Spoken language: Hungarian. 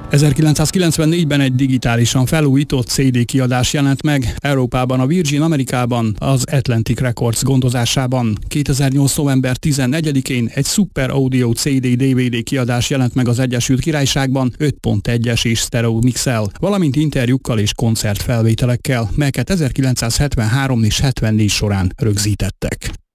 1994-ben egy digitálisan felújított CD kiadás jelent meg, Európában a Virgin, Amerikában az Atlantic Records gondozásában. 2008. november 14-én egy Super Audio CD-DVD kiadás jelent meg az Egyesült Királyságban 5.1-es és sztereó mixel, valamint interjúkkal és koncertfelvételekkel, melyeket 1973 és 74 során rögzítettek.